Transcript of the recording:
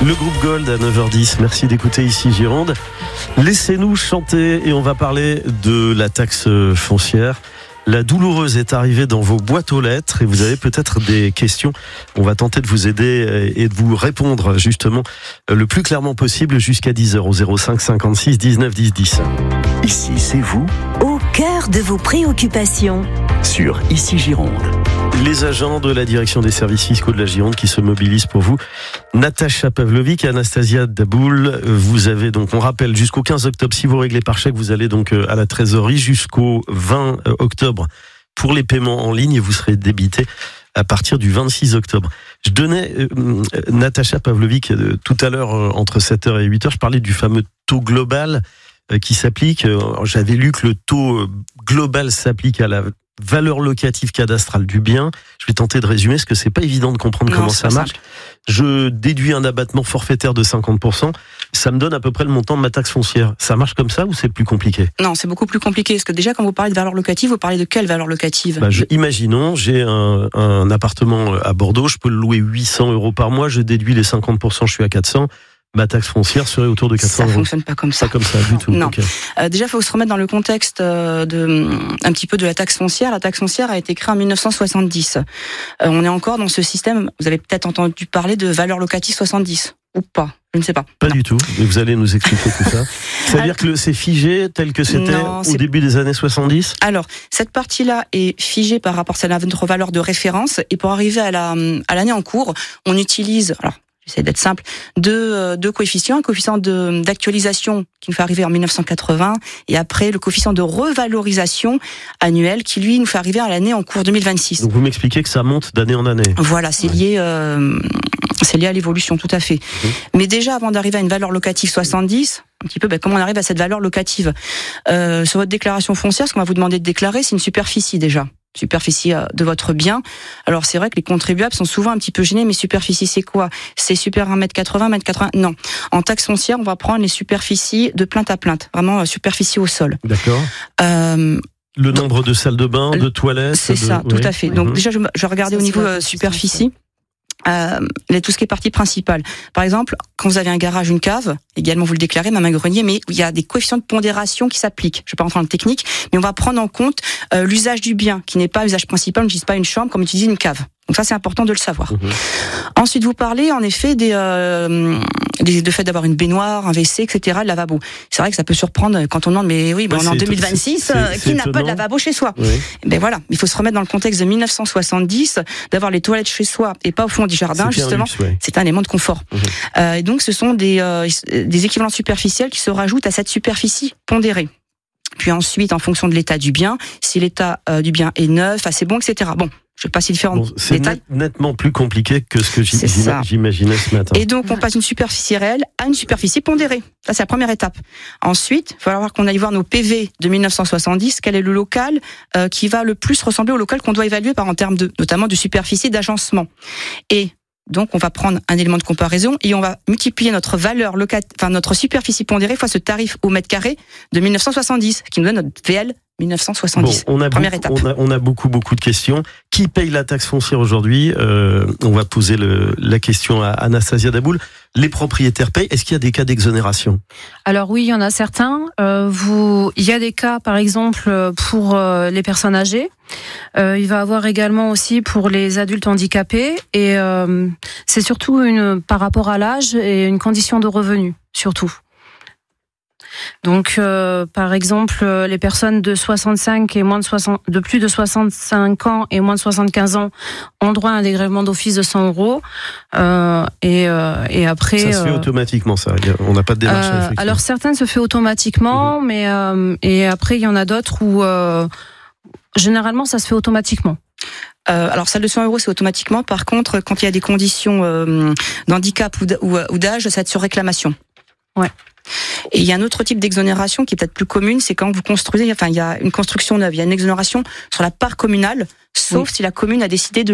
Le groupe Gold à 9h10. Merci d'écouter ici Gironde. Laissez-nous chanter et on va parler de la taxe foncière. La douloureuse est arrivée dans vos boîtes aux lettres et vous avez peut-être des questions. On va tenter de vous aider et de vous répondre justement le plus clairement possible jusqu'à 10h au 05 56 19 10 10. Ici, c'est vous, au cœur de vos préoccupations. Sur Ici Gironde. Les agents de la direction des services fiscaux de la Gironde qui se mobilisent pour vous. Natacha Pavlovic et Anastasia Daboul, vous avez donc, on rappelle, jusqu'au 15 octobre, si vous réglez par chèque, vous allez donc à la trésorerie jusqu'au 20 octobre pour les paiements en ligne et vous serez débité à partir du 26 octobre. Je donnais, Natacha Pavlovic, tout à l'heure, entre 7h et 8h, je parlais du fameux taux global qui s'applique. J'avais lu que le taux global s'applique à la valeur locative cadastrale du bien. Je vais tenter de résumer, parce que c'est pas évident de comprendre comment ça marche. Je déduis un abattement forfaitaire de 50%. Ça me donne à peu près le montant de ma taxe foncière. Ça marche comme ça ou c'est plus compliqué? Non, c'est beaucoup plus compliqué. Parce que déjà, quand vous parlez de valeur locative, vous parlez de quelle valeur locative? Imaginons, j'ai un appartement à Bordeaux, je peux le louer 800 € par mois, je déduis les 50%, je suis à 400. Ma taxe foncière serait autour de 400 €. Ça fonctionne pas comme ça. Pas comme ça du tout. Non. Okay. Déjà, il faut se remettre dans le contexte un petit peu de la taxe foncière. La taxe foncière a été créée en 1970. On est encore dans ce système. Vous avez peut-être entendu parler de valeur locative 70 ou pas. Je ne sais pas. Pas du tout. Mais vous allez nous expliquer tout ça. C'est-à-dire que c'est figé tel que c'était au début des années 70 ? Alors, cette partie-là est figée par rapport à notre valeur de référence. Et pour arriver à l'année en cours, on utilise... Alors, j'essaie d'être simple, deux coefficients, un coefficient d'actualisation qui nous fait arriver en 1980 et après le coefficient de revalorisation annuel qui lui nous fait arriver à l'année en cours 2026. Donc vous m'expliquez que ça monte d'année en année. Voilà, c'est lié à l'évolution, tout à fait. Mais déjà avant d'arriver à une valeur locative 70, un petit peu comment on arrive à cette valeur locative. Sur votre déclaration foncière, ce qu'on va vous demander de déclarer, c'est une superficie déjà. Superficie de votre bien. Alors c'est vrai que les contribuables sont souvent un petit peu gênés, mais superficie c'est quoi? C'est super 1m80, 1m80? Non. En taxe foncière, on va prendre les superficies de plainte à plainte, vraiment superficie au sol. D'accord. Le nombre de salles de bain, de toilettes. C'est ça, tout à fait. Donc déjà, je regardais au niveau superficie. Tout ce qui est partie principale. Par exemple, quand vous avez un garage, une cave, également vous le déclarez, même un grenier, mais il y a des coefficients de pondération qui s'appliquent. Je ne vais pas rentrer dans le technique, mais on va prendre en compte l'usage du bien, qui n'est pas l'usage principal, on n'utilise pas une chambre comme utilise une cave. Donc ça, c'est important de le savoir. Ensuite, vous parlez en effet de fait d'avoir une baignoire, un WC, etc., le lavabo. C'est vrai que ça peut surprendre quand on demande, mais oui, on est en 2026, qui n'a pas de lavabo chez soi? Ben voilà, il faut se remettre dans le contexte de 1970, d'avoir les toilettes chez soi et pas au fond du jardin, justement. C'est un élément de confort. Et donc, ce sont des équivalents superficiels qui se rajoutent à cette superficie pondérée. Puis ensuite, en fonction de l'état du bien, si l'état du bien est neuf, assez bon, etc. Bon, je vais passer différents détails. C'est nettement plus compliqué que ce que j'imaginais ce matin. Et donc, on passe d'une superficie réelle à une superficie pondérée. Ça, c'est la première étape. Ensuite, il va falloir qu'on aille voir nos PV de 1970. Quel est le local qui va le plus ressembler au local qu'on doit évaluer en termes notamment de superficie d'agencement. Et donc, on va prendre un élément de comparaison et on va multiplier notre valeur notre superficie pondérée fois ce tarif au mètre carré de 1970, qui nous donne notre VL 1970. Première étape. On a beaucoup de questions. Qui paye la taxe foncière aujourd'hui? On va poser la question à Anastasia Daboul. Les propriétaires payent. Est-ce qu'il y a des cas d'exonération? Alors oui, il y en a certains. Il y a des cas, par exemple, pour les personnes âgées. Il va y avoir également aussi pour les adultes handicapés. Et c'est surtout par rapport à l'âge et une condition de revenu, surtout. Donc, par exemple, les personnes de 65 et de plus de 65 ans et moins de 75 ans ont droit à un dégrèvement d'office de 100 €. Et après, ça se fait automatiquement, ça. On n'a pas de démarche. Alors certaines se fait automatiquement, mais et après il y en a d'autres où généralement ça se fait automatiquement. Alors celle de 100 €, c'est automatiquement. Par contre, quand il y a des conditions d'handicap ou d'âge, ça va être sur réclamation. Ouais. Et il y a un autre type d'exonération qui est peut-être plus commune, c'est quand vous construisez, il y a une construction neuve, il y a une exonération sur la part communale, sauf si la commune a décidé de